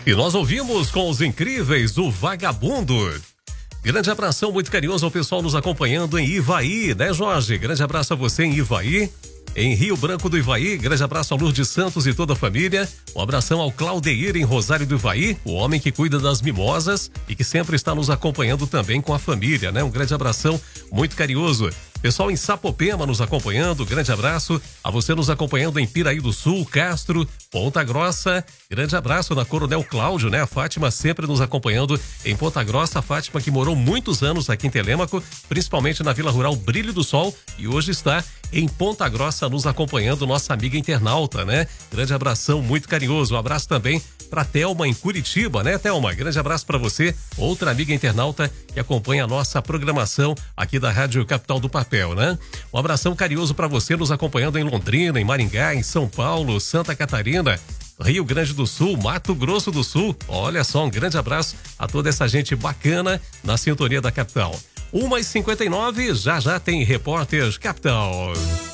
E nós ouvimos com os incríveis o Vagabundo. Grande abração muito carinhoso ao pessoal nos acompanhando em Ivaí, né, Jorge? Grande abraço a você em Ivaí. Em Rio Branco do Ivaí, grande abraço ao Lourdes Santos e toda a família. Um abração ao Claudeir em Rosário do Ivaí, o homem que cuida das mimosas e que sempre está nos acompanhando também com a família, né? Um grande abração muito carinhoso. Pessoal em Sapopema nos acompanhando, grande abraço. A você nos acompanhando em Piraí do Sul, Castro, Ponta Grossa. Grande abraço na Coronel Cláudio, né? A Fátima sempre nos acompanhando em Ponta Grossa. A Fátima que morou muitos anos aqui em Telêmaco, principalmente na Vila Rural Brilho do Sol, e hoje está em Ponta Grossa nos acompanhando, nossa amiga internauta, né? Grande abração muito carinhoso. Um abraço também para Thelma em Curitiba, né, Thelma? Grande abraço para você, outra amiga internauta que acompanha a nossa programação aqui da Rádio Capital do Papel, né? Um abração carinhoso para você nos acompanhando em Londrina, em Maringá, em São Paulo, Santa Catarina, Rio Grande do Sul, Mato Grosso do Sul. Olha só, um grande abraço a toda essa gente bacana na sintonia da Capital. 1h59, já tem Repórter Capital.